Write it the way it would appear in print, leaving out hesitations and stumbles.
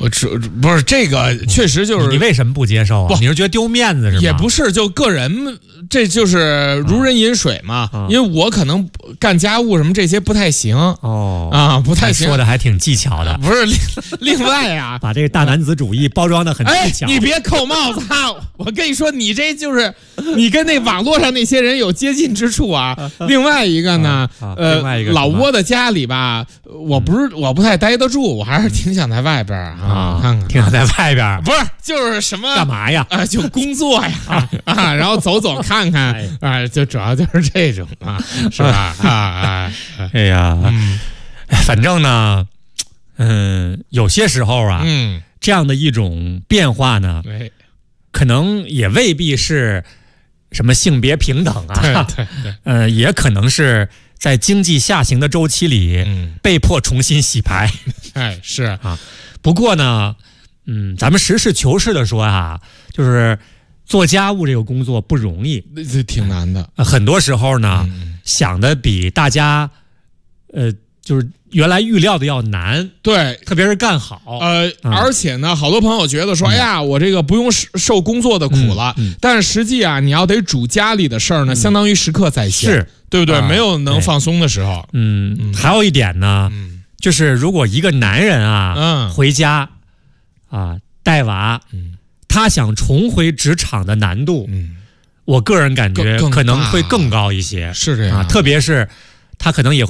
不是这个，确实就是你为什么不接受啊？你是觉得丢面子是吗？ 也不是，就个人，这就是如人饮水嘛。因为我可能干家务什么这些不太行不太行。 说的还挺技巧的。 不是，另外啊， 把这个大男子主义包装的很技巧。 你别扣帽子啊！我跟你说，你这就是你跟那网络上那些人有接近之处啊。另外一个呢，老窝的家里吧，我不太待得住，我还是挺想在外边看看。 挺想在外边， 不是就是什么干嘛呀？ 就工作呀然后走走看看就主要就是这种是吧？ 哎呀，反正呢，有些时候啊，这样的一种变化呢，可能也未必是什么性别平等啊，对，也可能是在经济下行的周期里，被迫重新洗牌。 是啊。 不过呢，咱们实事求是的说啊，就是做家务这个工作不容易， 这挺难的。 很多时候呢，想的比大家就是原来预料的要难。对，特别是干好。 而且呢，好多朋友觉得说，哎呀，我这个不用受工作的苦了。但是实际啊，你要得主家里的事儿呢，相当于时刻在线，是对不对？没有能放松的时候。 还有一点呢，就是如果一个男人啊，回家带娃，他想重回职场的难度，我个人感觉可能会更高一些。是这样，特别是他可能也会